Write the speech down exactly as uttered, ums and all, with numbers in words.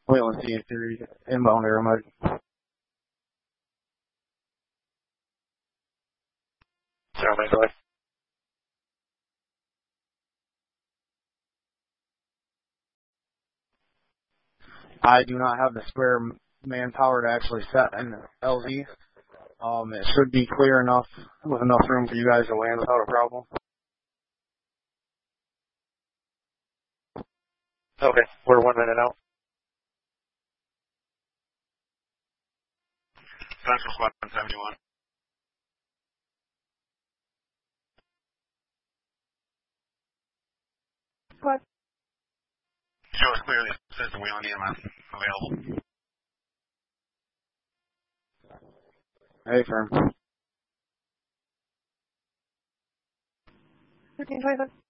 Wayland C three, inbound Aeromed. Aeromed, go ahead. I do not have the spare manpower to actually set an L Z. Um, it should be clear enough, with enough room for you guys to land without a problem. Okay, we're one minute out. Central Squad one seventy-one. What? Show us clearly system wheel and E M S available. Hey, firm. thirteen twenty-seven.